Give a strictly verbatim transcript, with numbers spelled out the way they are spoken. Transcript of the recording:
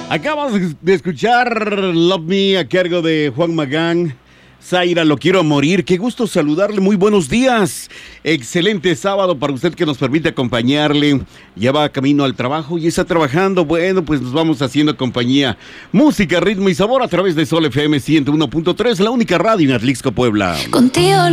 Acabamos de escuchar Love Me a cargo de Juan Magán. Zaira, lo quiero a morir. Qué gusto saludarle. Muy buenos días. Excelente sábado para usted que nos permite acompañarle. Ya va camino al trabajo y está trabajando. Bueno, pues nos vamos haciendo compañía. Música, ritmo y sabor a través de Sol F M ciento uno punto tres, la única radio en Atlixco, Puebla. Contigo